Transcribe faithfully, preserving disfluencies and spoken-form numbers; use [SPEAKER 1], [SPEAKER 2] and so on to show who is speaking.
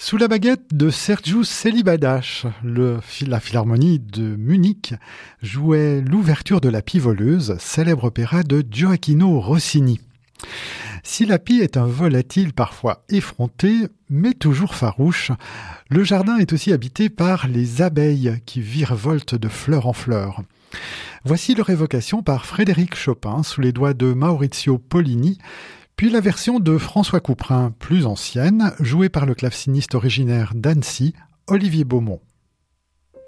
[SPEAKER 1] Sous la baguette de Sergiu Celibidache, le, la Philharmonie de Munich jouait l'ouverture de La Pie voleuse, célèbre opéra de Gioacchino Rossini. Si la pie est un volatile parfois effronté, mais toujours farouche, le jardin est aussi habité par les abeilles qui virevoltent de fleur en fleur. Voici leur évocation par Frédéric Chopin sous les doigts de Maurizio Pollini, puis la version de François Couperin, plus ancienne, jouée par le claveciniste originaire d'Annecy, Olivier Beaumont.